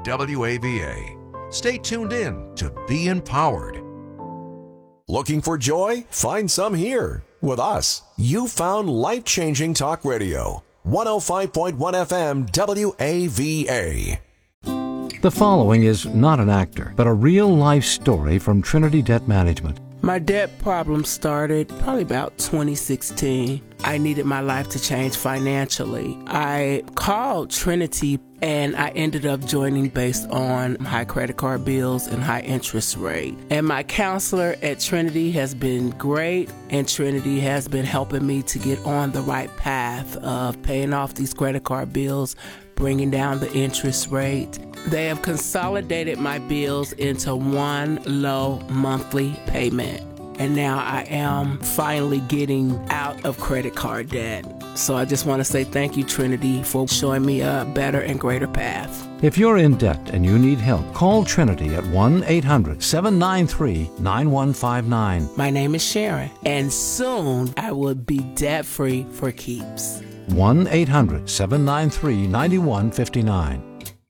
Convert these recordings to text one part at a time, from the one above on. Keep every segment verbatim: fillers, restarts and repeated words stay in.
W A V A. Stay tuned in to Be Empowered. Looking for joy? Find some here. With us, you found life-changing talk radio. one oh five point one F M W A V A. The following is not an actor, but a real-life story from Trinity Debt Management. My debt problem started probably about twenty sixteen. I needed my life to change financially. I called Trinity and I ended up joining based on high credit card bills and high interest rate. And my counselor at Trinity has been great, and Trinity has been helping me to get on the right path of paying off these credit card bills, bringing down the interest rate. They have consolidated my bills into one low monthly payment. And now I am finally getting out of credit card debt. So I just want to say thank you, Trinity, for showing me a better and greater path. If you're in debt and you need help, call Trinity at one eight hundred seven nine three nine one five nine. My name is Sharon, and soon I will be debt-free for keeps. one eight hundred seven nine three nine one five nine.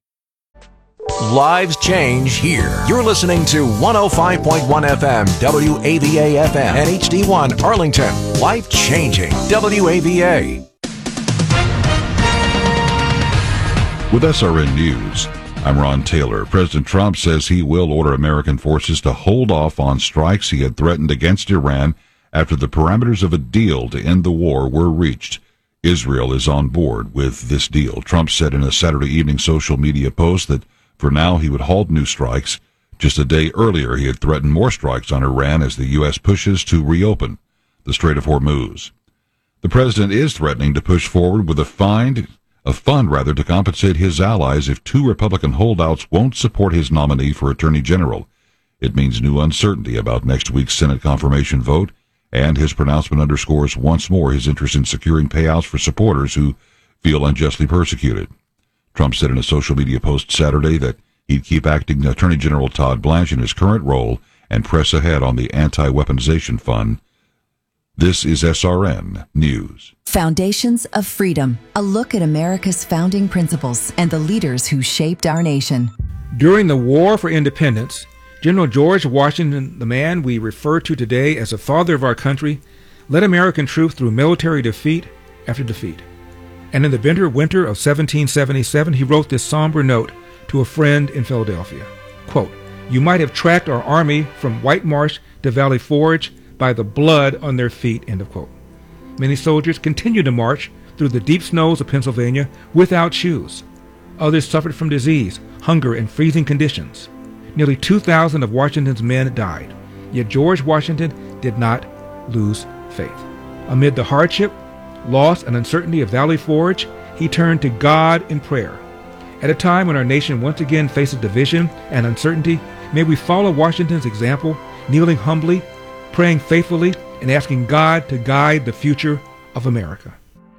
Lives change here. You're listening to one oh five point one F M W A V A F M and H D one Arlington. Life changing W A V A. With S R N News, I'm Ron Taylor. President Trump says he will order American forces to hold off on strikes he had threatened against Iran after the parameters of a deal to end the war were reached. Israel is on board with this deal. Trump said in a Saturday evening social media post that for now he would halt new strikes. Just a day earlier, he had threatened more strikes on Iran as the U S pushes to reopen the Strait of Hormuz. The president is threatening to push forward with a fine, a fund rather, to compensate his allies if two Republican holdouts won't support his nominee for Attorney General. It means new uncertainty about next week's Senate confirmation vote, and his pronouncement underscores once more his interest in securing payouts for supporters who feel unjustly persecuted. Trump said in a social media post Saturday that he'd keep acting Attorney General Todd Blanche in his current role and press ahead on the anti-weaponization fund. This is S R N News. Foundations of Freedom, a look at America's founding principles and the leaders who shaped our nation. During the War for Independence, General George Washington, the man we refer to today as the father of our country, led American troops through military defeat after defeat. And in the bitter winter of seventeen seventy-seven, he wrote this somber note to a friend in Philadelphia. Quote, "You might have tracked our army from White Marsh to Valley Forge by the blood on their feet," end of quote. Many soldiers continued to march through the deep snows of Pennsylvania without shoes. Others suffered from disease, hunger, and freezing conditions. Nearly two thousand of Washington's men died. Yet George Washington did not lose faith. Amid the hardship, loss, and uncertainty of Valley Forge, he turned to God in prayer. At a time when our nation once again faces division and uncertainty, may we follow Washington's example, kneeling humbly, praying faithfully, and asking God to guide the future of America.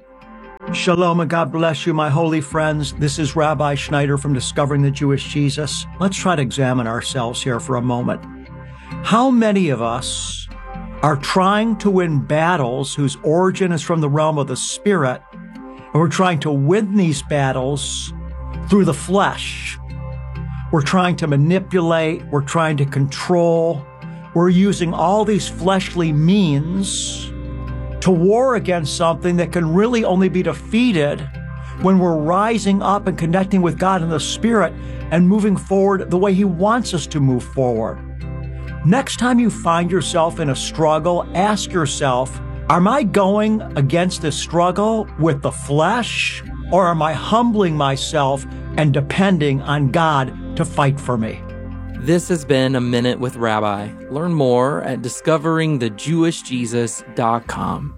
Shalom and God bless you, my holy friends. This is Rabbi Schneider from Discovering the Jewish Jesus. Let's try to examine ourselves here for a moment. How many of us are trying to win battles whose origin is from the realm of the Spirit, and we're trying to win these battles through the flesh? We're trying to manipulate, we're trying to control, we're using all these fleshly means to war against something that can really only be defeated when we're rising up and connecting with God in the Spirit and moving forward the way He wants us to move forward. Next time you find yourself in a struggle, ask yourself, am I going against this struggle with the flesh, or am I humbling myself and depending on God to fight for me? This has been A Minute with Rabbi. Learn more at discovering the jewish jesus dot com.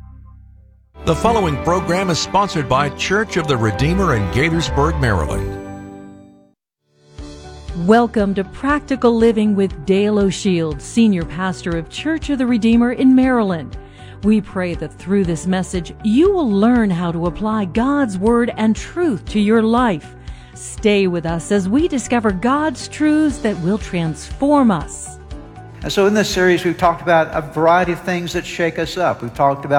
The following program is sponsored by Church of the Redeemer in Gaithersburg, Maryland. Welcome to Practical Living with Dale O'Shield, Senior Pastor of Church of the Redeemer in Maryland. We pray that through this message, you will learn how to apply God's Word and truth to your life. Stay with us as we discover God's truths that will transform us. And so in this series, we've talked about a variety of things that shake us up. We've talked about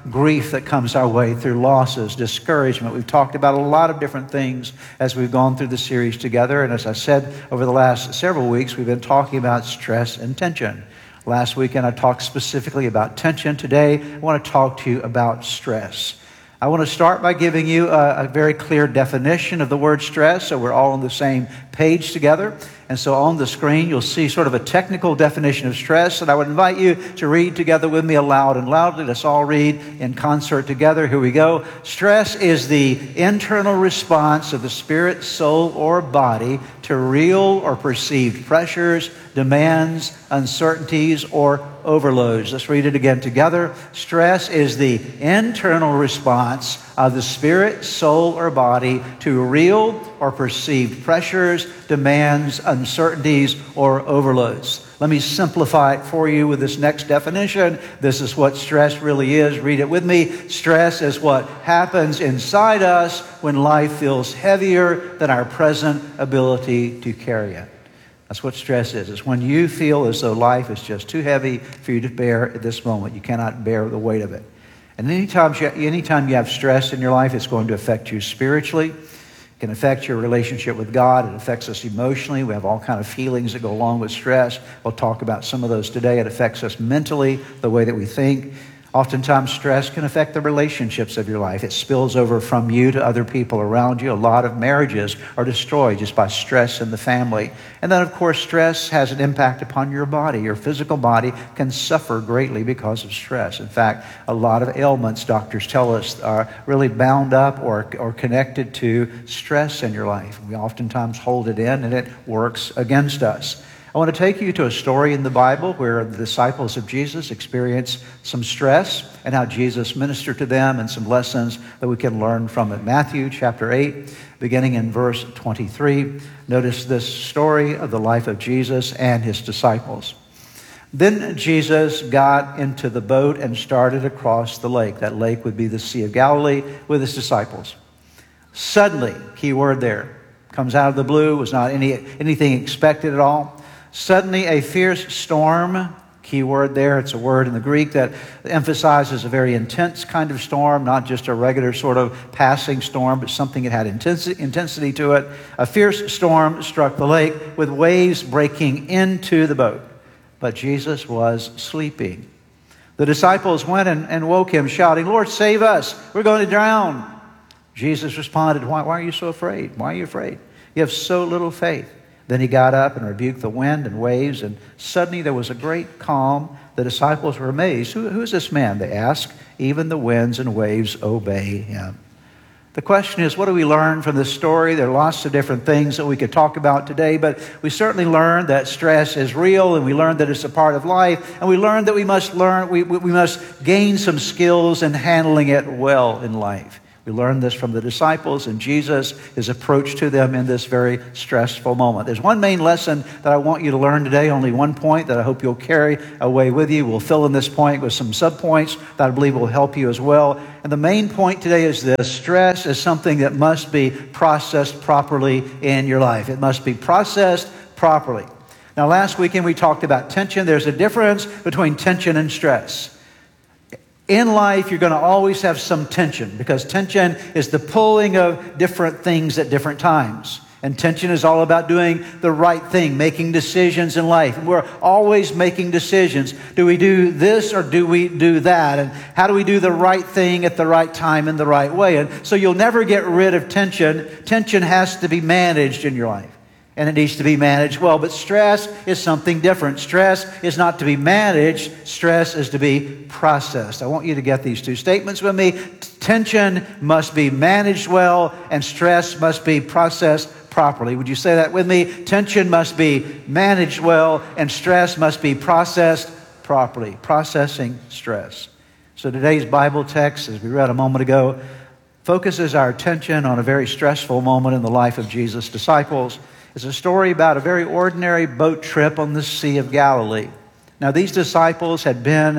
grief that comes our way through losses, discouragement. We've talked about a lot of different things as we've gone through the series together. And as I said, over the last several weeks, we've been talking about stress and tension. Last weekend, I talked specifically about tension. Today, I want to talk to you about stress. I want to start by giving you a, a very clear definition of the word stress, so we're all on the same page together. And so on the screen, you'll see sort of a technical definition of stress, and I would invite you to read together with me aloud and loudly. Let's all read in concert together. Here we go. Stress is the internal response of the spirit, soul, or body to real or perceived pressures, demands, uncertainties, or overloads. Let's read it again together. Stress is the internal response of the spirit, soul, or body to real or perceived pressures, demands, uncertainties, or overloads. Let me simplify it for you with this next definition. This is what stress really is. Read it with me. Stress is what happens inside us when life feels heavier than our present ability to carry it. That's what stress is. It's when you feel as though life is just too heavy for you to bear at this moment. You cannot bear the weight of it. And anytime you, anytime you have stress in your life, it's going to affect you spiritually. It can affect your relationship with God. It affects us emotionally. We have all kinds of feelings that go along with stress. We'll talk about some of those today. It affects us mentally, the way that we think. Oftentimes, stress can affect the relationships of your life. It spills over from you to other people around you. A lot of marriages are destroyed just by stress in the family. And then, of course, stress has an impact upon your body. Your physical body can suffer greatly because of stress. In fact, a lot of ailments, doctors tell us, are really bound up or, or connected to stress in your life. We oftentimes hold it in, and it works against us. I want to take you to a story in the Bible where the disciples of Jesus experienced some stress and how Jesus ministered to them and some lessons that we can learn from it. Matthew chapter eight, beginning in verse twenty-three. Notice this story of the life of Jesus and his disciples. Then Jesus got into the boat and started across the lake. That lake would be the Sea of Galilee with his disciples. Suddenly, key word there, comes out of the blue, was not any anything expected at all. Suddenly a fierce storm, key word there, it's a word in the Greek that emphasizes a very intense kind of storm, not just a regular sort of passing storm, but something that had intensity, intensity to it. A fierce storm struck the lake with waves breaking into the boat, but Jesus was sleeping. The disciples went and, and woke him, shouting, "Lord, save us, we're going to drown." Jesus responded, why, why are you so afraid? Why are you afraid? You have so little faith. Then he got up and rebuked the wind and waves, and suddenly there was a great calm. The disciples were amazed. Who, who is this man? They asked. Even the winds and waves obey him. The question is, what do we learn from this story? There are lots of different things that we could talk about today, but we certainly learned that stress is real, and we learned that it's a part of life, and we learned that we must learn, we, we must gain some skills in handling it well in life. We learned this from the disciples and Jesus, his approach to them in this very stressful moment. There's one main lesson that I want you to learn today, only one point that I hope you'll carry away with you. We'll fill in this point with some subpoints that I believe will help you as well. And the main point today is this: stress is something that must be processed properly in your life. It must be processed properly. Now, last weekend we talked about tension. There's a difference between tension and stress. In life, you're going to always have some tension, because tension is the pulling of different things at different times. And tension is all about doing the right thing, making decisions in life. And we're always making decisions. Do we do this or do we do that? And how do we do the right thing at the right time in the right way? And so you'll never get rid of tension. Tension has to be managed in your life. And it needs to be managed well. But stress is something different. Stress is not to be managed. Stress is to be processed. I want you to get these two statements with me. Tension must be managed well, and stress must be processed properly. Would you say that with me? Tension must be managed well, and stress must be processed properly. Processing stress. So today's Bible text, as we read a moment ago, focuses our attention on a very stressful moment in the life of Jesus' disciples. It's a story about a very ordinary boat trip on the Sea of Galilee. Now, these disciples had been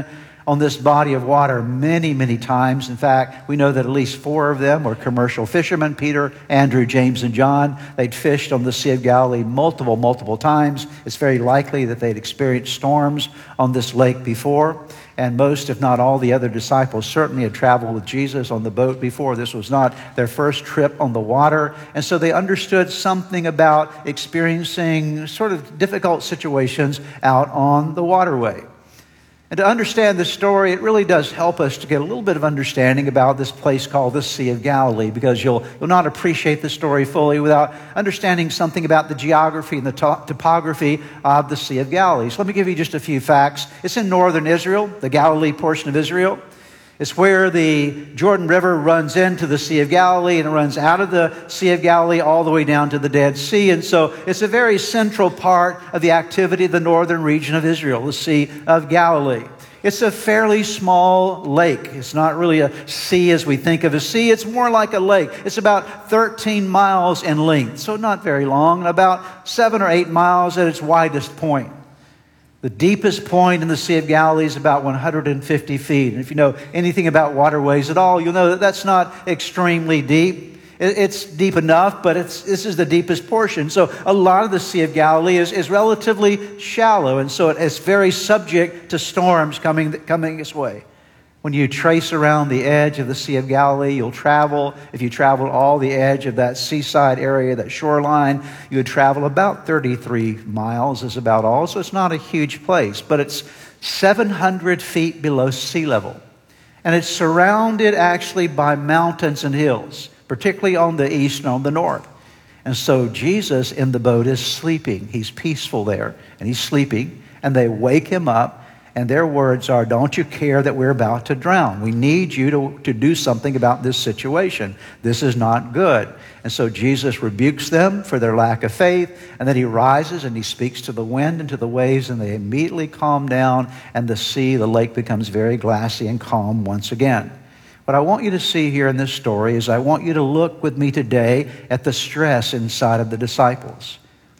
on this body of water many, many times. In fact, we know that at least four of them were commercial fishermen, Peter, Andrew, James, and John. They'd fished on the Sea of Galilee multiple, multiple times. It's very likely that they'd experienced storms on this lake before. And most, if not all, the other disciples certainly had traveled with Jesus on the boat before. This was not their first trip on the water. And so they understood something about experiencing sort of difficult situations out on the waterway. And to understand this story, it really does help us to get a little bit of understanding about this place called the Sea of Galilee, because you'll, you'll not appreciate the story fully without understanding something about the geography and the to- topography of the Sea of Galilee. So let me give you just a few facts. It's in northern Israel, the Galilee portion of Israel. It's where the Jordan River runs into the Sea of Galilee, and it runs out of the Sea of Galilee all the way down to the Dead Sea. And so it's a very central part of the activity of the northern region of Israel, the Sea of Galilee. It's a fairly small lake. It's not really a sea as we think of a sea. It's more like a lake. It's about thirteen miles in length, so not very long, and about seven or eight miles at its widest point. The deepest point in the Sea of Galilee is about one hundred fifty feet. And if you know anything about waterways at all, you'll know that that's not extremely deep. It's deep enough, but it's, this is the deepest portion. So a lot of the Sea of Galilee is, is relatively shallow, and so it's very subject to storms coming, coming its way. When you trace around the edge of the Sea of Galilee, you'll travel, if you travel all the edge of that seaside area, that shoreline, you would travel about thirty-three miles is about all. So it's not a huge place, but it's seven hundred feet below sea level. And it's surrounded actually by mountains and hills, particularly on the east and on the north. And so Jesus in the boat is sleeping. He's peaceful there, and he's sleeping, and they wake him up. And their words are, "Don't you care that we're about to drown? We need you to, to do something about this situation. This is not good." And so Jesus rebukes them for their lack of faith. And then he rises and he speaks to the wind and to the waves, and they immediately calm down. And the sea, the lake, becomes very glassy and calm once again. What I want you to see here in this story is I want you to look with me today at the stress inside of the disciples.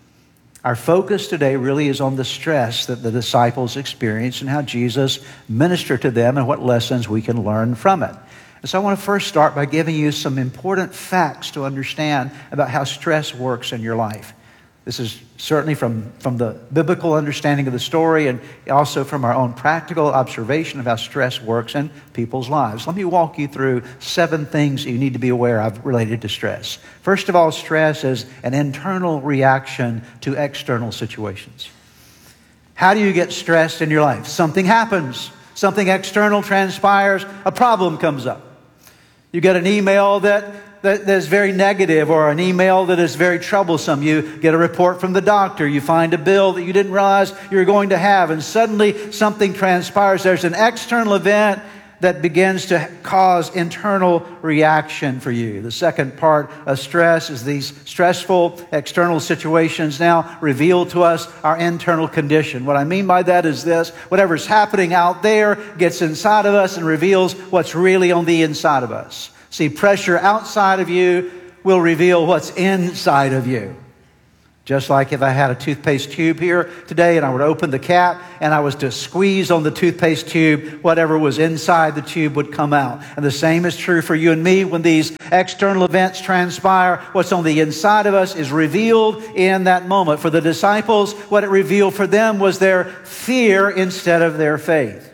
Our focus today really is on the stress that the disciples experienced and how Jesus ministered to them and what lessons we can learn from it. And so I want to first start by giving you some important facts to understand about how stress works in your life. This is certainly from, from the biblical understanding of the story, and also from our own practical observation of how stress works in people's lives. Let me walk you through seven things you need to be aware of related to stress. First of all, stress is an internal reaction to external situations. How do you get stressed in your life? Something happens. Something external transpires. A problem comes up. You get an email that that is very negative, or an email that is very troublesome. You get a report from the doctor. You find a bill that you didn't realize you were going to have, and suddenly something transpires. There's an external event that begins to cause internal reaction for you. The second part of stress is these stressful external situations now reveal to us our internal condition. What I mean by that is this: whatever's happening out there gets inside of us and reveals what's really on the inside of us. See, pressure outside of you will reveal what's inside of you. Just like if I had a toothpaste tube here today and I would open the cap and I was to squeeze on the toothpaste tube, whatever was inside the tube would come out. And the same is true for you and me. When these external events transpire, what's on the inside of us is revealed in that moment. For the disciples, what it revealed for them was their fear instead of their faith.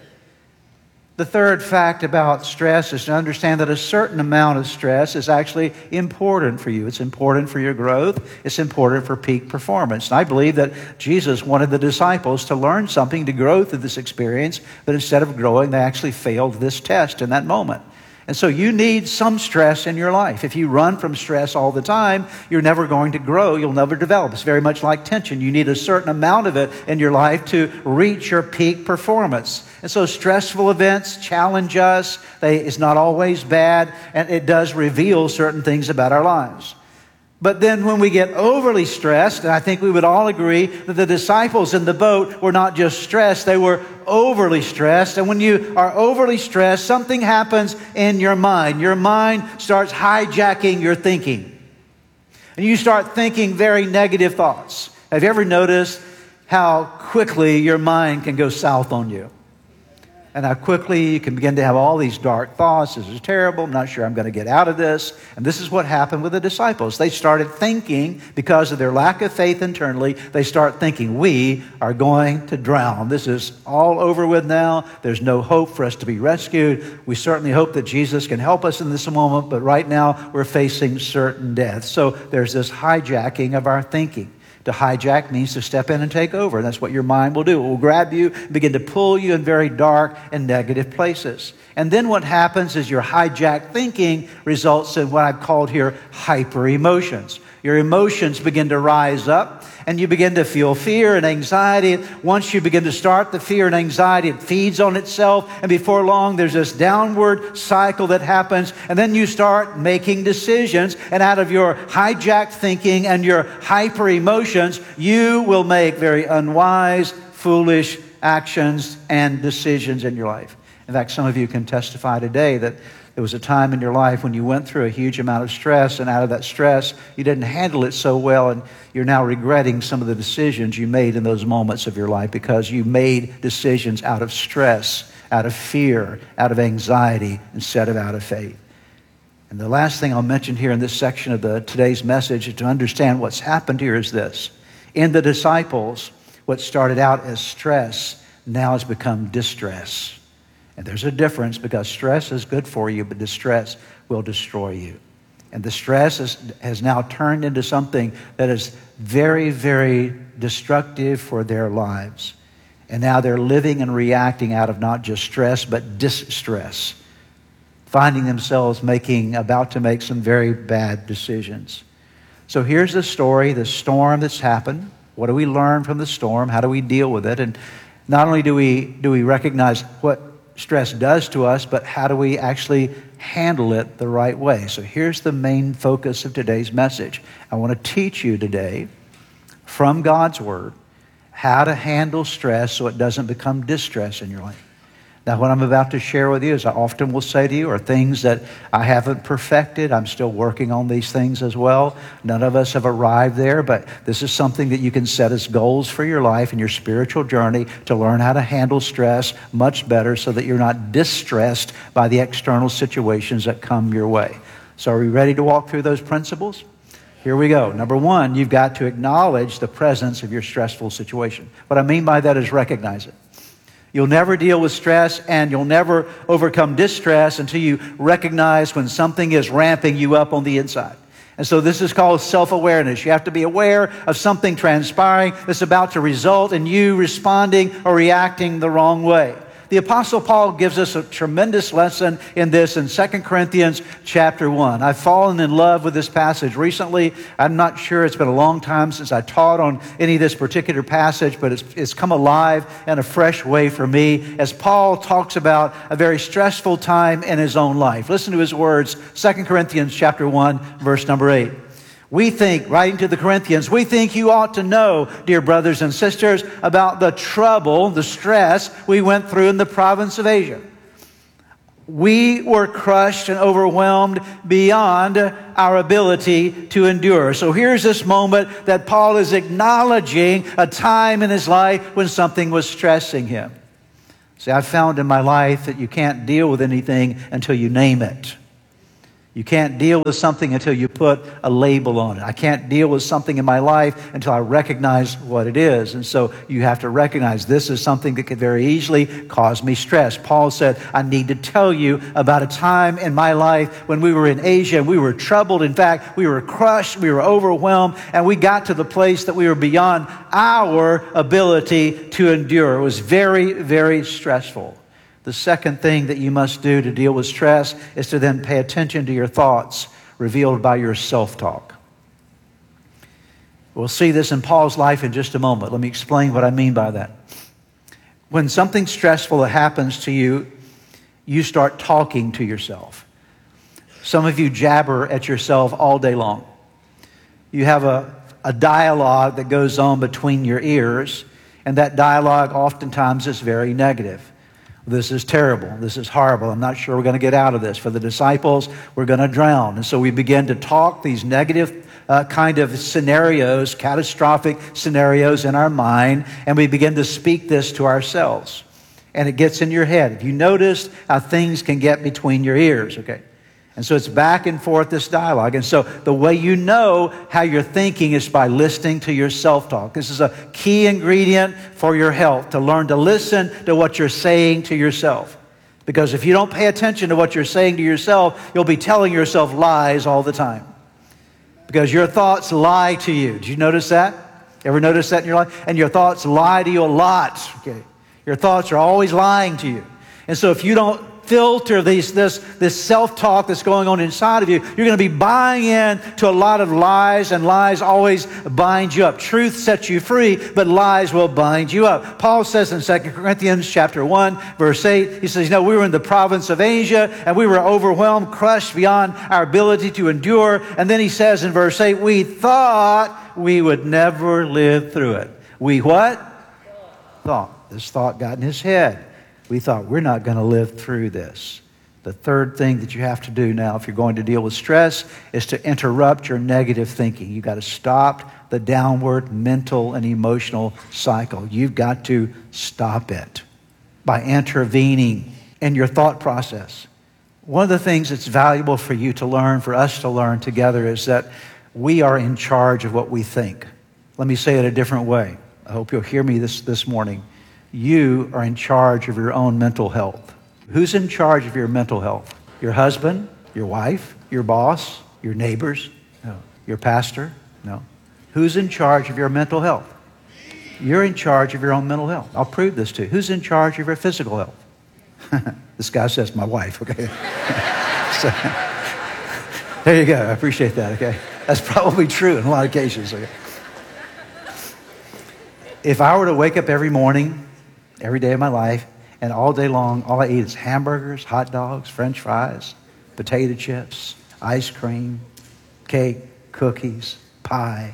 The third fact about stress is to understand that a certain amount of stress is actually important for you. It's important for your growth. It's important for peak performance. And I believe that Jesus wanted the disciples to learn something, to grow through this experience, but instead of growing, they actually failed this test in that moment. And so you need some stress in your life. If you run from stress all the time, you're never going to grow. You'll never develop. It's very much like tension. You need a certain amount of it in your life to reach your peak performance. And so stressful events challenge us. They, it's not always bad, and it does reveal certain things about our lives. But then when we get overly stressed, and I think we would all agree that the disciples in the boat were not just stressed, they were overly stressed. And when you are overly stressed, something happens in your mind. Your mind starts hijacking your thinking. And you start thinking very negative thoughts. Have you ever noticed how quickly your mind can go south on you? And how quickly you can begin to have all these dark thoughts. This is terrible. I'm not sure I'm going to get out of this. And this is what happened with the disciples. They started thinking, because of their lack of faith internally, they start thinking, we are going to drown. This is all over with now. There's no hope for us to be rescued. We certainly hope that Jesus can help us in this moment, but right now we're facing certain death. So there's this hijacking of our thinking. To hijack means to step in and take over. And that's what your mind will do. It will grab you, begin to pull you in very dark and negative places. And then what happens is your hijacked thinking results in what I've called here hyper emotions. Your emotions begin to rise up, and you begin to feel fear and anxiety. Once you begin to start the fear and anxiety, it feeds on itself, and before long there's this downward cycle that happens, and then you start making decisions, and out of your hijacked thinking and your hyper emotions, you will make very unwise, foolish actions and decisions in your life. In fact, some of you can testify today that there was a time in your life when you went through a huge amount of stress, and out of that stress, you didn't handle it so well, and you're now regretting some of the decisions you made in those moments of your life because you made decisions out of stress, out of fear, out of anxiety, instead of out of faith. And the last thing I'll mention here in this section of the today's message to understand what's happened here is this. In the disciples, what started out as stress now has become distress. And there's a difference, because stress is good for you, but distress will destroy you. And the stress is, has now turned into something that is very, very destructive for their lives. And now they're living and reacting out of not just stress, but distress, finding themselves making, about to make some very bad decisions. So here's the story, the storm that's happened. What do we learn from the storm? How do we deal with it? And not only do we do we recognize what stress does to us, but how do we actually handle it the right way? So here's the main focus of today's message. I want to teach you today from God's Word how to handle stress so it doesn't become distress in your life. Now, what I'm about to share with you, as I often will say to you, are things that I haven't perfected. I'm still working on these things as well. None of us have arrived there, but this is something that you can set as goals for your life and your spiritual journey to learn how to handle stress much better so that you're not distressed by the external situations that come your way. So are we ready to walk through those principles? Here we go. Number one, you've got to acknowledge the presence of your stressful situation. What I mean by that is recognize it. You'll never deal with stress, and you'll never overcome distress until you recognize when something is ramping you up on the inside. And so this is called self-awareness. You have to be aware of something transpiring that's about to result in you responding or reacting the wrong way. The Apostle Paul gives us a tremendous lesson in this in Second Corinthians chapter one. I've fallen in love with this passage recently. I'm not sure, it's been a long time since I taught on any of this particular passage, but it's, it's come alive in a fresh way for me as Paul talks about a very stressful time in his own life. Listen to his words, Second Corinthians chapter one, verse number eight. We think, writing to the Corinthians, we think you ought to know, dear brothers and sisters, about the trouble, the stress we went through in the province of Asia. We were crushed and overwhelmed beyond our ability to endure. So here's this moment that Paul is acknowledging a time in his life when something was stressing him. See, I've found in my life that you can't deal with anything until you name it. You can't deal with something until you put a label on it. I can't deal with something in my life until I recognize what it is. And so you have to recognize this is something that could very easily cause me stress. Paul said, I need to tell you about a time in my life when we were in Asia and we were troubled. In fact, we were crushed, we were overwhelmed, and we got to the place that we were beyond our ability to endure. It was very, very stressful. The second thing that you must do to deal with stress is to then pay attention to your thoughts revealed by your self-talk. We'll see this in Paul's life in just a moment. Let me explain what I mean by that. When something stressful happens to you, you start talking to yourself. Some of you jabber at yourself all day long. You have a, a dialogue that goes on between your ears, and that dialogue oftentimes is very negative. This is terrible. This is horrible. I'm not sure we're going to get out of this. For the disciples, we're going to drown. And so we begin to talk these negative uh, kind of scenarios, catastrophic scenarios in our mind, and we begin to speak this to ourselves. and it gets in your head. If you notice how things can get between your ears, okay? And so it's back and forth, this dialogue. And so the way you know how you're thinking is by listening to your self-talk. This is a key ingredient for your health, to learn to listen to what you're saying to yourself. Because if you don't pay attention to what you're saying to yourself, you'll be telling yourself lies all the time. Because your thoughts lie to you. Did you notice that? Ever notice that in your life? And your thoughts lie to you a lot. Okay. Your thoughts are always lying to you. And so if you don't filter these, this, this self-talk that's going on inside of you, you're going to be buying in to a lot of lies, and lies always bind you up. Truth sets you free, but lies will bind you up. Paul says in Second Corinthians chapter one, verse eight, he says, you know, we were in the province of Asia, and we were overwhelmed, crushed beyond our ability to endure. And then he says in verse eight, we thought we would never live through it. We what? Thought. This thought got in his head. We thought, we're not going to live through this. The third thing that you have to do now if you're going to deal with stress is to interrupt your negative thinking. You've got to stop the downward mental and emotional cycle. You've got to stop it by intervening in your thought process. One of the things that's valuable for you to learn, for us to learn together, is that we are in charge of what we think. Let me say it a different way. I hope you'll hear me this, this morning. You are in charge of your own mental health. Who's in charge of your mental health? Your husband? Your wife? Your boss? Your neighbors? No. Your pastor? No. Who's in charge of your mental health? You're in charge of your own mental health. I'll prove this to you. Who's in charge of your physical health? This guy says, my wife, okay? So, there you go. I appreciate that, okay? That's probably true in a lot of cases, okay? If I were to wake up every morning, every day of my life, and all day long, all I eat is hamburgers, hot dogs, French fries, potato chips, ice cream, cake, cookies, pie,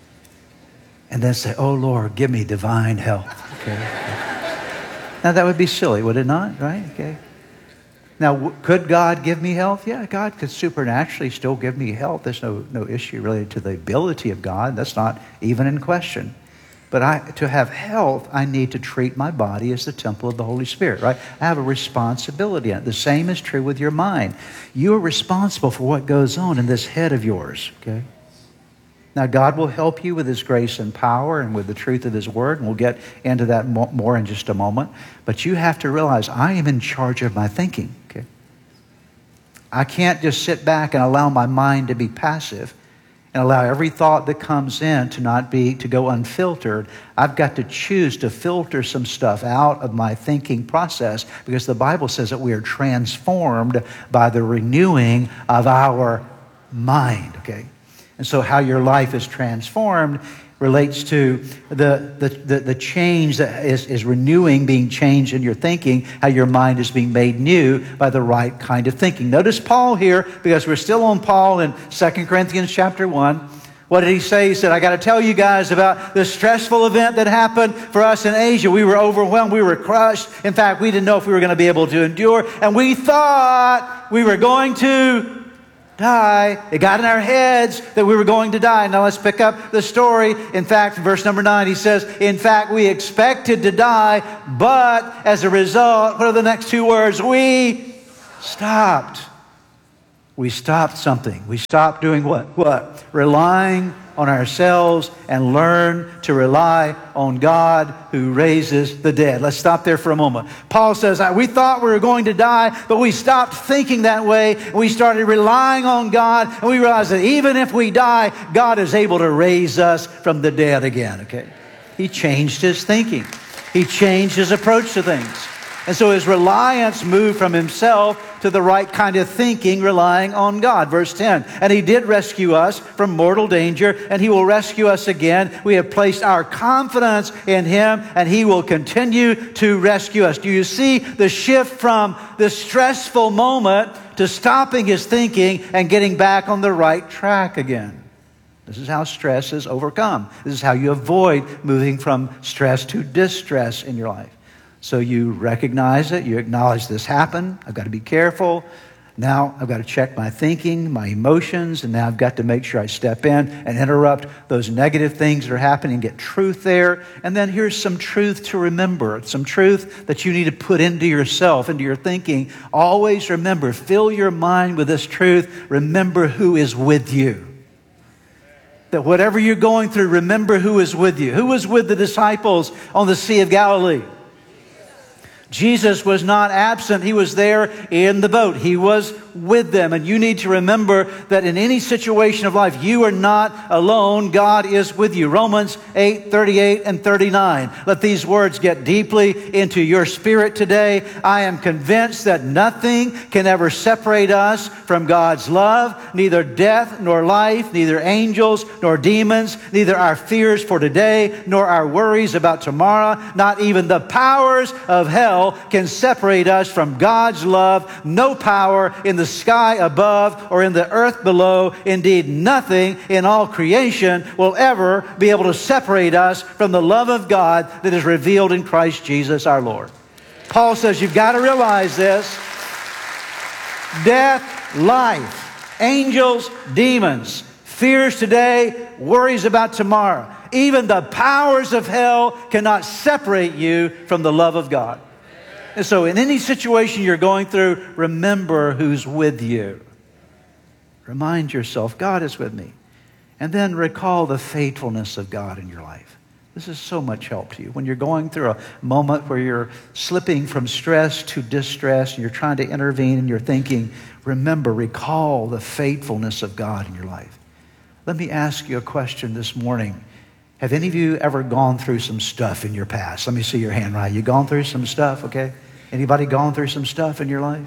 and then say, oh, Lord, give me divine health. Okay. Now, that would be silly, would it not? Right? Okay. Now, w- could God give me health? Yeah, God could supernaturally still give me health. There's no, no issue related to the ability of God. That's not even in question. But I, to have health, I need to treat my body as the temple of the Holy Spirit, right? I have a responsibility. The same is true with your mind. You are responsible for what goes on in this head of yours, okay? Now, God will help you with His grace and power and with the truth of His Word, and we'll get into that more in just a moment. But you have to realize, I am in charge of my thinking, okay? I can't just sit back and allow my mind to be passive and allow every thought that comes in to not be, to go unfiltered. I've got to choose to filter some stuff out of my thinking process, because the Bible says that we are transformed by the renewing of our mind, okay? And so how your life is transformed relates to the, the, the, the change that is, is renewing, being changed in your thinking, how your mind is being made new by the right kind of thinking. Notice Paul here, because we're still on Paul in Second Corinthians chapter one. What did he say? He said, I got to tell you guys about the stressful event that happened for us in Asia. We were overwhelmed. We were crushed. In fact, we didn't know if we were going to be able to endure. And we thought we were going to die. It got in our heads that we were going to die. Now let's pick up the story. In fact, verse number nine, he says, in fact, we expected to die, but as a result, what are the next two words? We stopped. We stopped something. We stopped doing what? What? Relying on ourselves and learn to rely on God who raises the dead. Let's stop there for a moment. Paul says, we thought we were going to die, but we stopped thinking that way. We started relying on God, and we realized that even if we die, God is able to raise us from the dead again, okay? He changed his thinking. He changed his approach to things. And so his reliance moved from himself to the right kind of thinking, relying on God. Verse ten, and he did rescue us from mortal danger, and he will rescue us again. We have placed our confidence in him, and he will continue to rescue us. Do you see the shift from the stressful moment to stopping his thinking and getting back on the right track again? This is how stress is overcome. This is how you avoid moving from stress to distress in your life. So you recognize it. You acknowledge this happened. I've got to be careful. Now I've got to check my thinking, my emotions, and now I've got to make sure I step in and interrupt those negative things that are happening and get truth there. And then here's some truth to remember, some truth that you need to put into yourself, into your thinking. Always remember, fill your mind with this truth. Remember who is with you. That whatever you're going through, remember who is with you. Who was with the disciples on the Sea of Galilee? Jesus was not absent. He was there in the boat. He was with them. And you need to remember that in any situation of life, you are not alone. God is with you. Romans eight, thirty-eight and thirty-nine. Let these words get deeply into your spirit today. I am convinced that nothing can ever separate us from God's love, neither death nor life, neither angels nor demons, neither our fears for today nor our worries about tomorrow, not even the powers of hell can separate us from God's love. No power in the sky above or in the earth below, indeed nothing in all creation will ever be able to separate us from the love of God that is revealed in Christ Jesus our Lord. Paul says you've got to realize this. Death, life, angels, demons, fears today, worries about tomorrow. Even the powers of hell cannot separate you from the love of God. And so in any situation you're going through, remember who's with you. Remind yourself, God is with me. And then recall the faithfulness of God in your life. This is so much help to you. When you're going through a moment where you're slipping from stress to distress and you're trying to intervene in your thinking, remember, recall the faithfulness of God in your life. Let me ask you a question this morning. Have any of you ever gone through some stuff in your past? Let me see your hand, right? You gone through some stuff, okay? Anybody gone through some stuff in your life?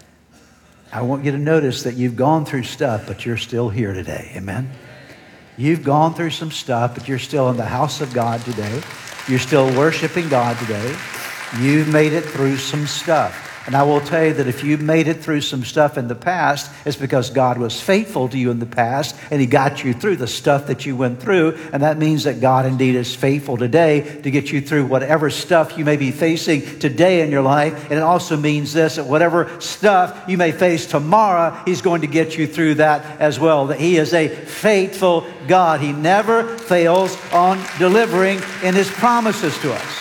I want you to notice that you've gone through stuff, but you're still here today. Amen? You've gone through some stuff, but you're still in the house of God today. You're still worshiping God today. You've made it through some stuff. And I will tell you that if you made it through some stuff in the past, it's because God was faithful to you in the past and He got you through the stuff that you went through. And that means that God indeed is faithful today to get you through whatever stuff you may be facing today in your life. And it also means this, that whatever stuff you may face tomorrow, He's going to get you through that as well. That He is a faithful God. He never fails on delivering in His promises to us.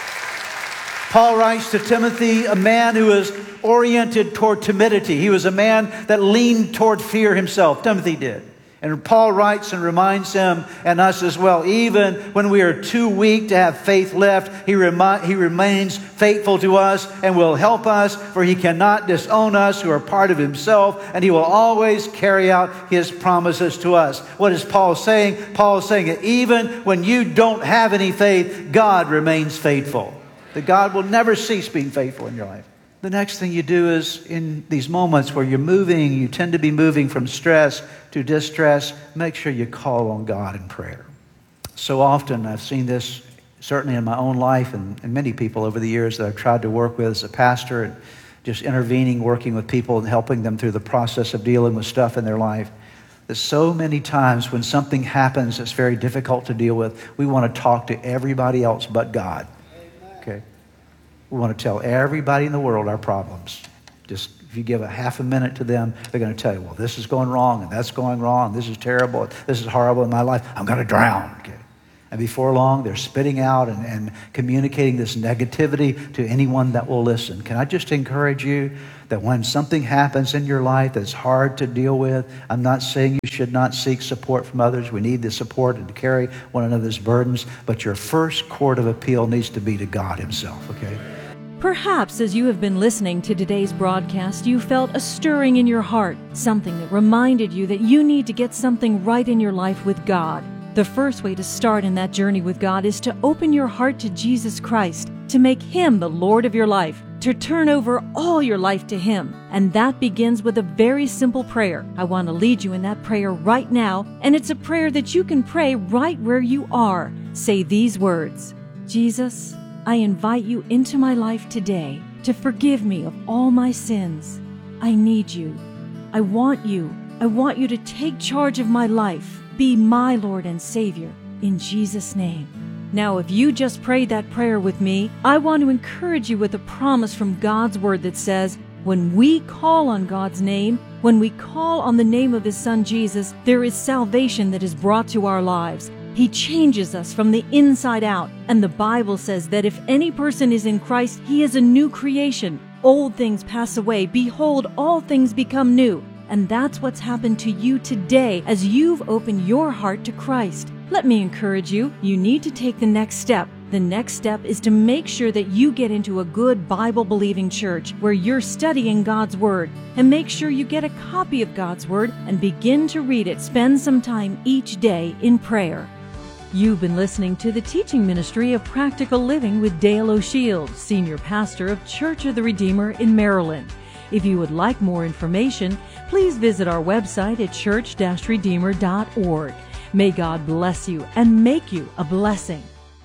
Paul writes to Timothy, a man who is oriented toward timidity. He was a man that leaned toward fear himself. Timothy did. And Paul writes and reminds him and us as well, even when we are too weak to have faith left, he, remi- he remains faithful to us and will help us, for He cannot disown us who are part of Himself, and He will always carry out His promises to us. What is Paul saying? Paul is saying that even when you don't have any faith, God remains faithful. That God will never cease being faithful in your life. The next thing you do is in these moments where you're moving, you tend to be moving from stress to distress, make sure you call on God in prayer. So often I've seen this certainly in my own life and, and many people over the years that I've tried to work with as a pastor and just intervening, working with people and helping them through the process of dealing with stuff in their life. That so many times when something happens that's very difficult to deal with, we want to talk to everybody else but God. Okay. We want to tell everybody in the world our problems. Just if you give a half a minute to them, they're going to tell you, well, this is going wrong, and that's going wrong, this is terrible, this is horrible in my life, I'm going to drown. Okay. And before long, they're spitting out and, and communicating this negativity to anyone that will listen. Can I just encourage you that when something happens in your life that's hard to deal with, I'm not saying you should not seek support from others. We need the support and to carry one another's burdens. But your first court of appeal needs to be to God Himself, okay? Perhaps as you have been listening to today's broadcast, you felt a stirring in your heart, something that reminded you that you need to get something right in your life with God. The first way to start in that journey with God is to open your heart to Jesus Christ, to make Him the Lord of your life, to turn over all your life to Him. And that begins with a very simple prayer. I want to lead you in that prayer right now, and it's a prayer that you can pray right where you are. Say these words: Jesus, I invite you into my life today to forgive me of all my sins. I need you. I want you. I want you to take charge of my life. Be my Lord and Savior, in Jesus' name. Now, if you just prayed that prayer with me, I want to encourage you with a promise from God's Word that says, When we call on God's name, when we call on the name of His Son Jesus, there is salvation that is brought to our lives. He changes us from the inside out, and the Bible says that if any person is in Christ, he is a new creation. Old things pass away. Behold, all things become new. And that's what's happened to you today as you've opened your heart to Christ. Let me encourage you, you need to take the next step. The next step is to make sure that you get into a good Bible-believing church where you're studying God's Word. And make sure you get a copy of God's Word and begin to read it. Spend some time each day in prayer. You've been listening to the teaching ministry of Practical Living with Dale O'Shield, Senior Pastor of Church of the Redeemer in Maryland. If you would like more information, please visit our website at church dash redeemer dot org. May God bless you and make you a blessing.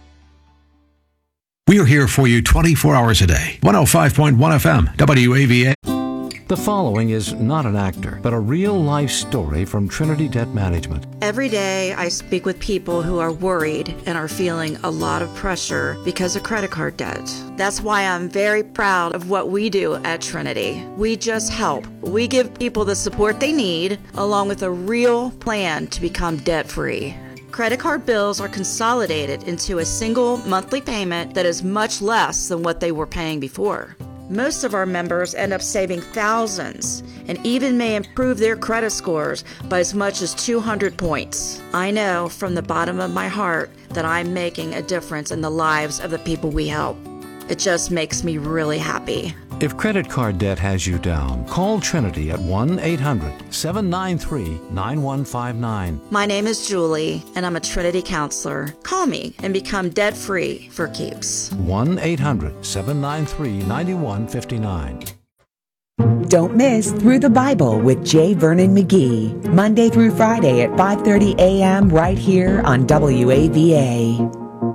We are here for you twenty-four hours a day. one oh five point one F M, W A V A. The following is not an actor, but a real-life story from Trinity Debt Management. Every day I speak with people who are worried and are feeling a lot of pressure because of credit card debt. That's why I'm very proud of what we do at Trinity. We just help. We give people the support they need, along with a real plan to become debt-free. Credit card bills are consolidated into a single monthly payment that is much less than what they were paying before. Most of our members end up saving thousands and even may improve their credit scores by as much as two hundred points. I know from the bottom of my heart that I'm making a difference in the lives of the people we help. It just makes me really happy. If credit card debt has you down, call Trinity at one eight hundred seven nine three nine one five nine. My name is Julie, and I'm a Trinity counselor. Call me and become debt-free for keeps. one eight hundred seven nine three nine one five nine. Don't miss Through the Bible with J. Vernon McGee, Monday through Friday at five thirty a.m. right here on W A V A.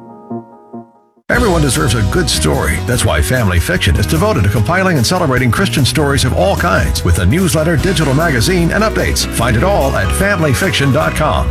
Everyone deserves a good story. That's why Family Fiction is devoted to compiling and celebrating Christian stories of all kinds with a newsletter, digital magazine, and updates. Find it all at family fiction dot com.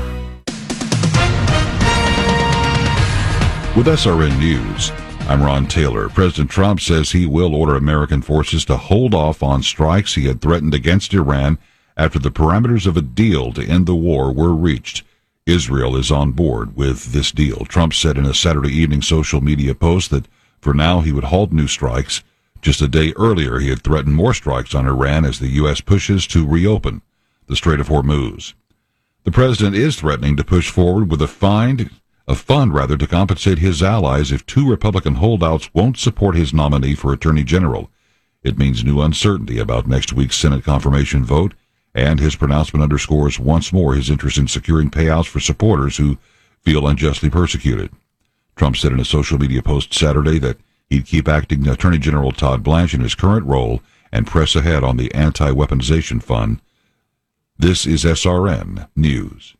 With S R N News, I'm Ron Taylor. President Trump says he will order American forces to hold off on strikes he had threatened against Iran after the parameters of a deal to end the war were reached. Israel is on board with this deal. Trump said in a Saturday evening social media post that for now he would halt new strikes. Just a day earlier, he had threatened more strikes on Iran as the U S pushes to reopen the Strait of Hormuz. The president is threatening to push forward with a fine, a fund rather, to compensate his allies if two Republican holdouts won't support his nominee for Attorney General. It means new uncertainty about next week's Senate confirmation vote, and his pronouncement underscores once more his interest in securing payouts for supporters who feel unjustly persecuted. Trump said in a social media post Saturday that he'd keep acting Attorney General Todd Blanche in his current role and press ahead on the anti-weaponization fund. This is S R N News.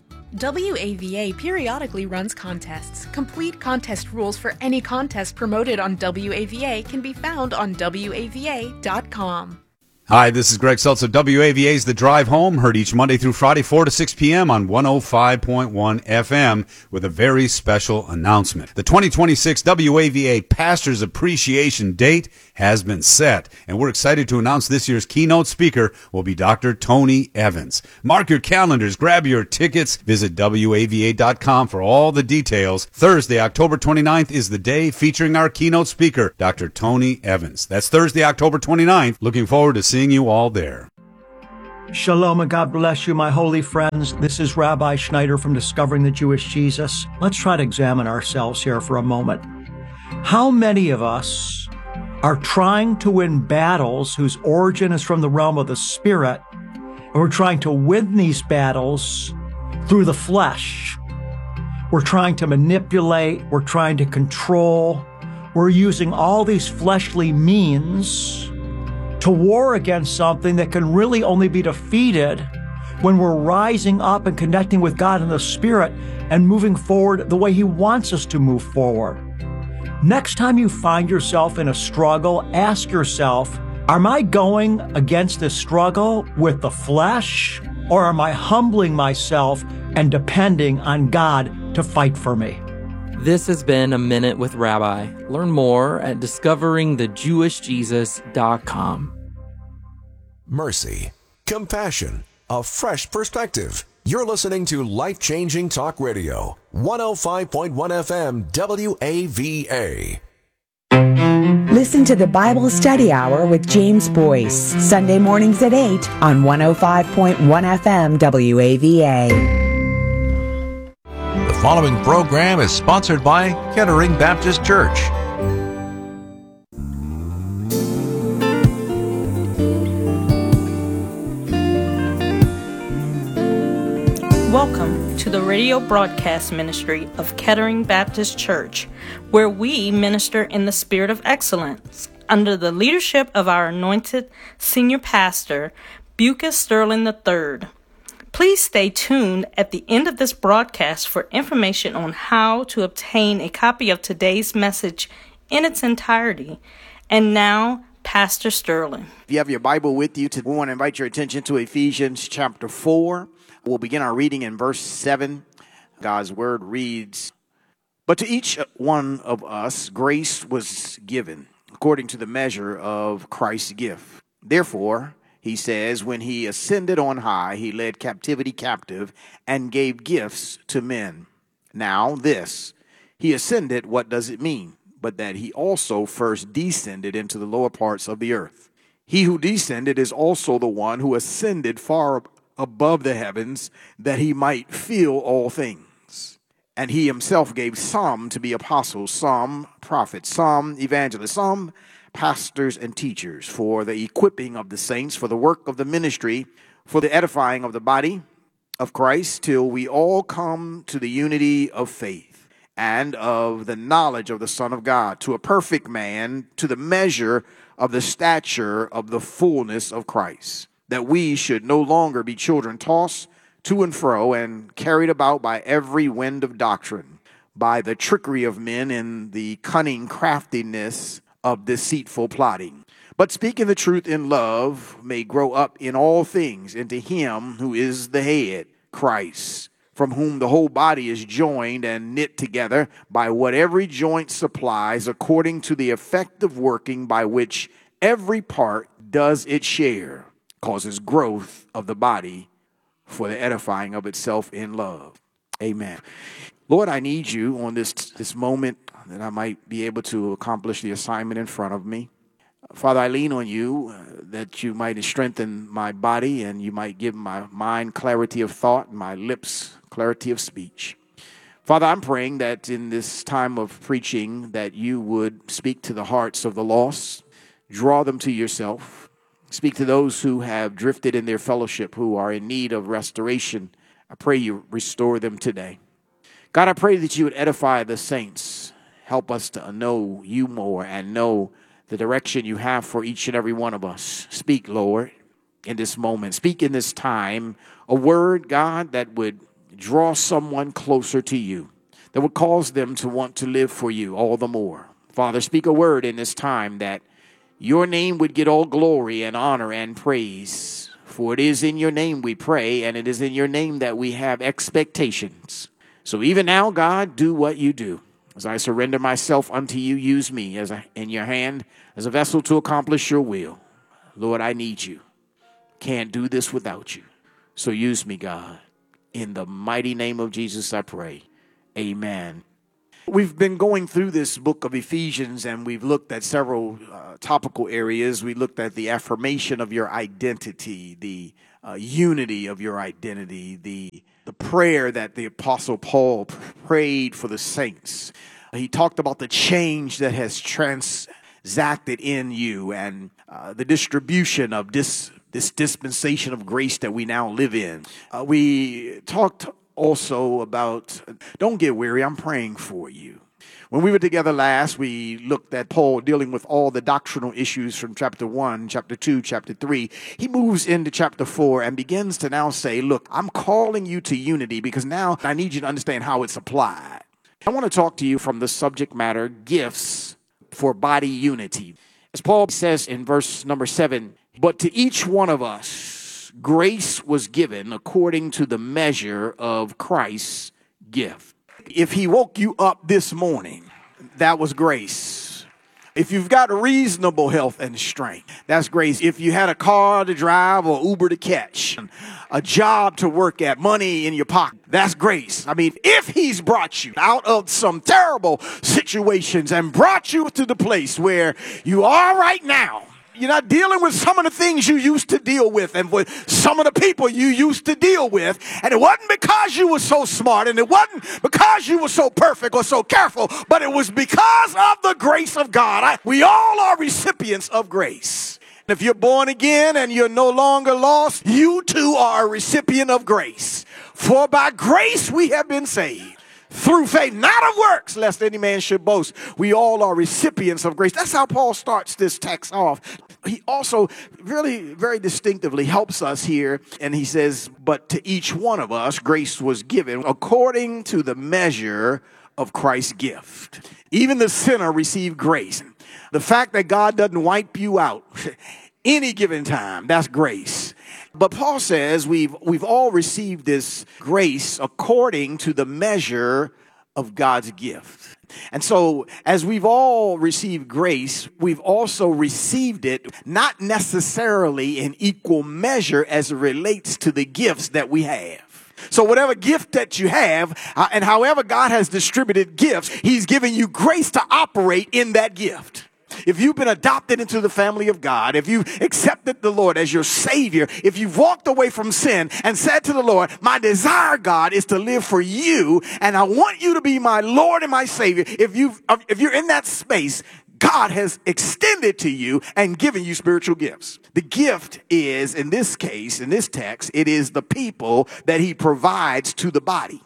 W A V A periodically runs contests. Complete contest rules for any contest promoted on W A V A can be found on W A V A dot com. Hi, this is Greg Seltz of W A V A's The Drive Home, heard each Monday through Friday, four to six p.m. on one oh five point one F M, with a very special announcement. The twenty twenty-six W A V A Pastors Appreciation Date has been set, and we're excited to announce this year's keynote speaker will be Doctor Tony Evans. Mark your calendars, grab your tickets, visit W A V A dot com for all the details. Thursday, October twenty-ninth is the day featuring our keynote speaker, Doctor Tony Evans. That's Thursday, October twenty-ninth. Looking forward to seeing you all there. Shalom and God bless you, my holy friends. This is Rabbi Schneider from Discovering the Jewish Jesus. Let's try to examine ourselves here for a moment. How many of us are trying to win battles whose origin is from the realm of the Spirit, and we're trying to win these battles through the flesh? We're trying to manipulate, we're trying to control, we're using all these fleshly means to war against something that can really only be defeated when we're rising up and connecting with God in the Spirit and moving forward the way He wants us to move forward. Next time you find yourself in a struggle, ask yourself, am I going against this struggle with the flesh, or am I humbling myself and depending on God to fight for me? This has been A Minute with Rabbi. Learn more at discovering the jewish jesus dot com. mercy, compassion, a fresh perspective. You're listening to Life Changing Talk Radio, one oh five point one F M W A V A. Listen to the Bible Study Hour with James Boyce, Sunday mornings at eight on one oh five point one F M W A V A. The following program is sponsored by Kettering Baptist Church. Welcome to the radio broadcast ministry of Kettering Baptist Church, where we minister in the spirit of excellence under the leadership of our anointed senior pastor, Bucas Sterling the third. Please stay tuned at the end of this broadcast for information on how to obtain a copy of today's message in its entirety. And now, Pastor Sterling. If you have your Bible with you, we want to invite your attention to Ephesians chapter four. We'll begin our reading in verse seven. God's word reads, "But to each one of us grace was given, according to the measure of Christ's gift. Therefore," he says, "when he ascended on high, he led captivity captive and gave gifts to men. Now this, he ascended, what does it mean? But that he also first descended into the lower parts of the earth. He who descended is also the one who ascended far above the heavens, that he might fill all things. And he himself gave some to be apostles, some prophets, some evangelists, some pastors and teachers, for the equipping of the saints, for the work of the ministry, for the edifying of the body of Christ, till we all come to the unity of faith and of the knowledge of the Son of God, to a perfect man, to the measure of the stature of the fullness of Christ, that we should no longer be children tossed to and fro and carried about by every wind of doctrine, by the trickery of men and the cunning craftiness of deceitful plotting. But speaking the truth in love may grow up in all things into him who is the head, Christ, from whom the whole body is joined and knit together by what every joint supplies, according to the effective working by which every part does its share, causes growth of the body for the edifying of itself in love." Amen. Lord, I need you on this, this moment that I might be able to accomplish the assignment in front of me. Father, I lean on you uh, that you might strengthen my body and you might give my mind clarity of thought and my lips clarity of speech. Father, I'm praying that in this time of preaching that you would speak to the hearts of the lost, draw them to yourself. Speak to those who have drifted in their fellowship, who are in need of restoration. I pray you restore them today. God, I pray that you would edify the saints. Help us to know you more and know the direction you have for each and every one of us. Speak, Lord, in this moment. Speak in this time a word, God, that would draw someone closer to you, that would cause them to want to live for you all the more. Father, speak a word in this time that your name would get all glory and honor and praise. For it is in your name we pray, and it is in your name that we have expectations. So even now, God, do what you do. As I surrender myself unto you, use me as a, in your hand as a vessel to accomplish your will. Lord, I need you. Can't do this without you. So use me, God. In the mighty name of Jesus, I pray. Amen. We've been going through this book of Ephesians, and we've looked at several uh, topical areas. We looked at the affirmation of your identity, the uh, unity of your identity, the, the prayer that the Apostle Paul prayed for the saints. He talked about the change that has transacted in you and uh, the distribution of this, this dispensation of grace that we now live in. Uh, we talked also about, don't get weary, I'm praying for you. When we were together last, we looked at Paul dealing with all the doctrinal issues from chapter one, chapter two, chapter three. He moves into chapter four and begins to now say, look, I'm calling you to unity because now I need you to understand how it's applied. I want to talk to you from the subject matter, gifts for body unity. As Paul says in verse number seven, but to each one of us, grace was given according to the measure of Christ's gift. If he woke you up this morning, that was grace. If you've got reasonable health and strength, that's grace. If you had a car to drive or Uber to catch, a job to work at, money in your pocket, that's grace. I mean, if he's brought you out of some terrible situations and brought you to the place where you are right now, you're not dealing with some of the things you used to deal with and with some of the people you used to deal with. And it wasn't because you were so smart, and it wasn't because you were so perfect or so careful, but it was because of the grace of God. I, we all are recipients of grace. If you're born again and you're no longer lost, you too are a recipient of grace. For by grace we have been saved, through faith, not of works, lest any man should boast. We all are recipients of grace. That's how Paul starts this text off. He also really very distinctively helps us here, and he says, but to each one of us grace was given according to the measure of Christ's gift. Even the sinner received grace. The fact that God doesn't wipe you out any given time, that's grace. But Paul says we've we've all received this grace according to the measure of God's gift. And so as we've all received grace, we've also received it not necessarily in equal measure as it relates to the gifts that we have. So whatever gift that you have, uh, and however God has distributed gifts, he's giving you grace to operate in that gift. If you've been adopted into the family of God, if you've accepted the Lord as your Savior, if you've walked away from sin and said to the Lord, my desire, God, is to live for you, and I want you to be my Lord and my Savior. If you've, if you're in that space, God has extended to you and given you spiritual gifts. The gift is, in this case, in this text, it is the people that he provides to the body.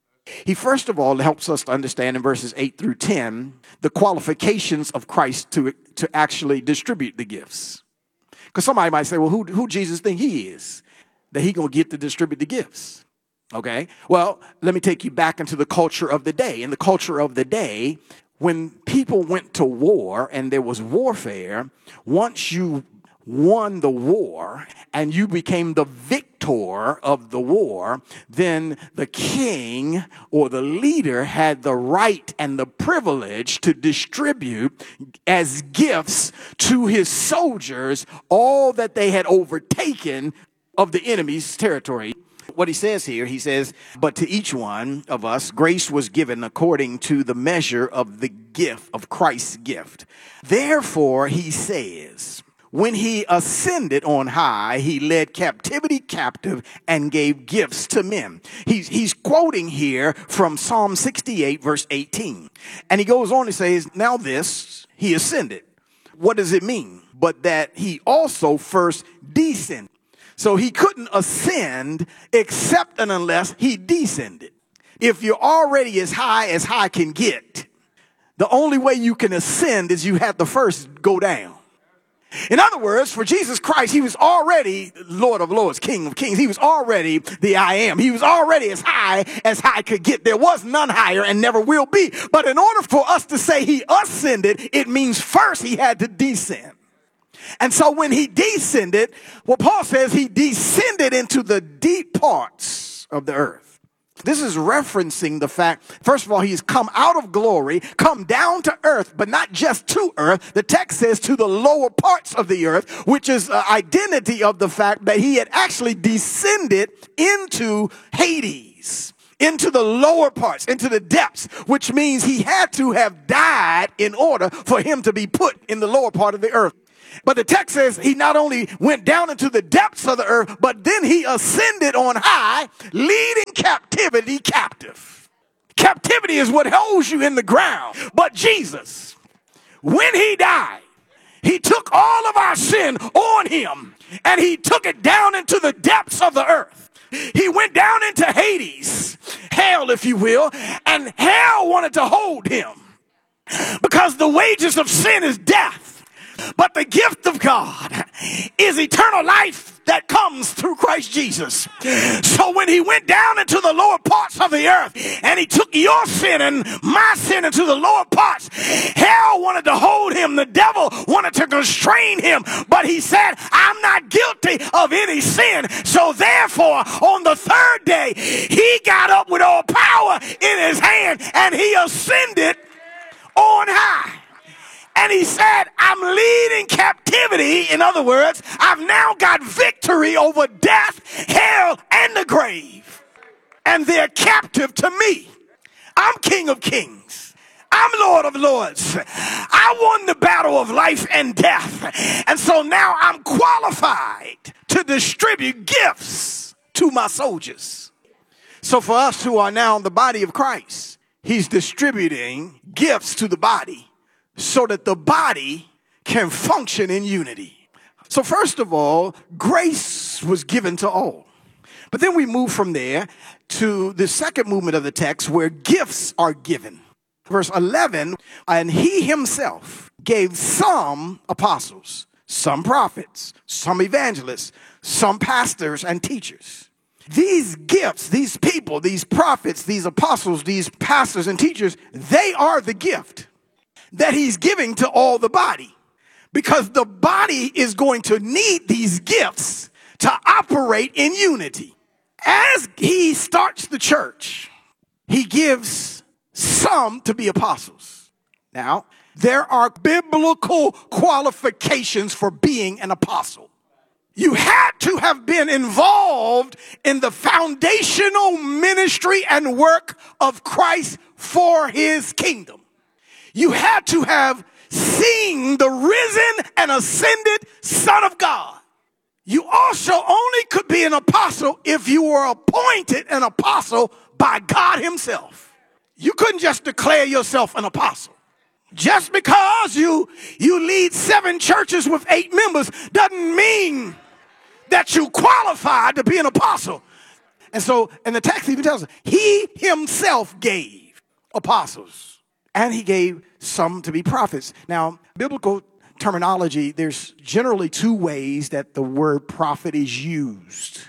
He first of all helps us to understand in verses eight through ten the qualifications of Christ to, to actually distribute the gifts. Because somebody might say, well, who, who Jesus think he is, that he going to get to distribute the gifts? Okay, well, let me take you back into the culture of the day. In the culture of the day, when people went to war and there was warfare, once you won the war and you became the victor of the war, then the king or the leader had the right and the privilege to distribute as gifts to his soldiers all that they had overtaken of the enemy's territory. What he says here, he says, but to each one of us, grace was given according to the measure of the gift, of Christ's gift. Therefore, he says, when he ascended on high, he led captivity captive and gave gifts to men. He's, he's quoting here from Psalm sixty-eight, verse eighteen. And he goes on to say, now this, he ascended. What does it mean? But that he also first descended. So he couldn't ascend except and unless he descended. If you're already as high as high can get, the only way you can ascend is you have to first go down. In other words, for Jesus Christ, he was already Lord of Lords, King of Kings. He was already the I am. He was already as high as high could get. There was none higher and never will be. But in order for us to say he ascended, it means first he had to descend. And so when he descended, well, Paul says he descended into the deep parts of the earth. This is referencing the fact, first of all, he's come out of glory, come down to earth, but not just to earth. The text says to the lower parts of the earth, which is an identity of the fact that he had actually descended into Hades, into the lower parts, into the depths, which means he had to have died in order for him to be put in the lower part of the earth. But the text says he not only went down into the depths of the earth, but then he ascended on high, leading captivity captive. Captivity is what holds you in the ground. But Jesus, when he died, he took all of our sin on him and he took it down into the depths of the earth. He went down into Hades, hell, if you will, and hell wanted to hold him because the wages of sin is death. But the gift of God is eternal life that comes through Christ Jesus. So when he went down into the lower parts of the earth and he took your sin and my sin into the lower parts, hell wanted to hold him. The devil wanted to constrain him. But he said, I'm not guilty of any sin. So therefore, on the third day, he got up with all power in his hand and he ascended on high. And he said, I'm leading captivity. In other words, I've now got victory over death, hell, and the grave. And they're captive to me. I'm King of Kings. I'm Lord of Lords. I won the battle of life and death. And so now I'm qualified to distribute gifts to my soldiers. So for us who are now the body of Christ, he's distributing gifts to the body so that the body can function in unity. So first of all, grace was given to all. But then we move from there to the second movement of the text where gifts are given. Verse eleven, and he himself gave some apostles, some prophets, some evangelists, some pastors and teachers. These gifts, these people, these prophets, these apostles, these pastors and teachers, they are the gift that he's giving to all the body. Because the body is going to need these gifts to operate in unity. As he starts the church, he gives some to be apostles. Now, there are biblical qualifications for being an apostle. You had to have been involved in the foundational ministry and work of Christ for his kingdom. You had to have seen the risen and ascended Son of God. You also only could be an apostle if you were appointed an apostle by God himself. You couldn't just declare yourself an apostle. Just because you, you lead seven churches with eight members doesn't mean that you qualified to be an apostle. And so, and the text even tells us, he himself gave apostles and he gave some to be prophets. Now, biblical terminology, there's generally two ways that the word prophet is used.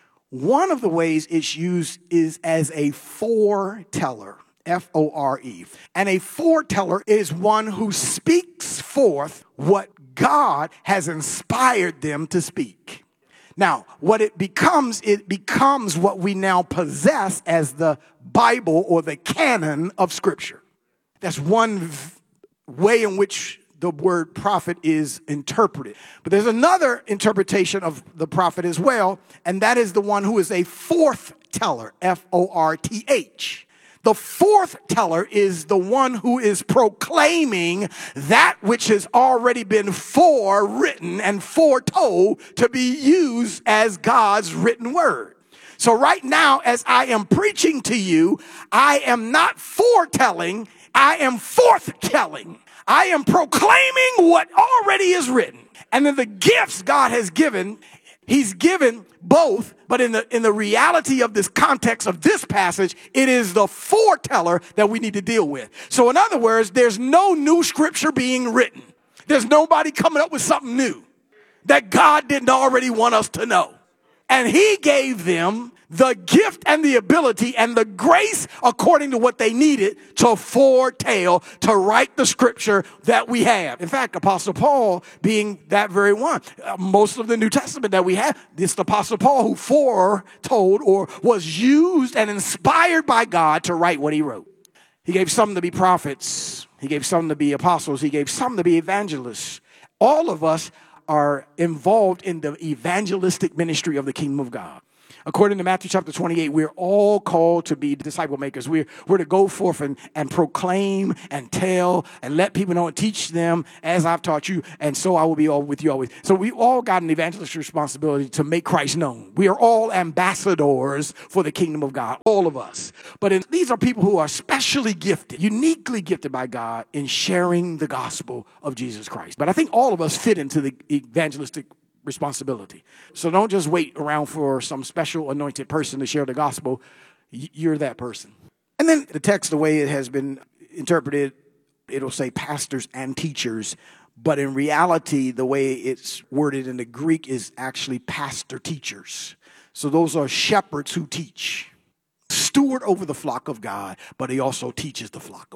One of the ways it's used is as a foreteller, F O R E. And a foreteller is one who speaks forth what God has inspired them to speak. Now, what it becomes, it becomes what we now possess as the Bible or the canon of Scripture. That's one v- way in which the word prophet is interpreted. But there's another interpretation of the prophet as well, and that is the one who is a forth teller, F O R T H. The fourth teller is the one who is proclaiming that which has already been forewritten and foretold to be used as God's written word. So right now, as I am preaching to you, I am not foretelling, I am forthtelling. I am proclaiming what already is written. And then the gifts God has given, he's given both, but in the in the reality of this context of this passage, it is the foreteller that we need to deal with. So in other words, there's no new scripture being written. There's nobody coming up with something new that God didn't already want us to know. And he gave them the gift and the ability and the grace according to what they needed to foretell, to write the scripture that we have. In fact, Apostle Paul being that very one. Uh, most of the New Testament that we have, it's the Apostle Paul who foretold or was used and inspired by God to write what he wrote. He gave some to be prophets. He gave some to be apostles. He gave some to be evangelists. All of us are involved in the evangelistic ministry of the kingdom of God. According to Matthew chapter twenty-eight, we're all called to be disciple makers. We're, we're to go forth and, and proclaim and tell and let people know and teach them as I've taught you, and so I will be all with you always. So we all got an evangelistic responsibility to make Christ known. We are all ambassadors for the kingdom of God, all of us. But in, these are people who are specially gifted, uniquely gifted by God in sharing the gospel of Jesus Christ. But I think all of us fit into the evangelistic responsibility. So don't just wait around for some special anointed person to share the gospel. You're that person. And then the text, the way it has been interpreted, it'll say pastors and teachers. But in reality, the way it's worded in the Greek is actually pastor teachers. So those are shepherds who teach. Steward over the flock of God, but he also teaches the flock of God.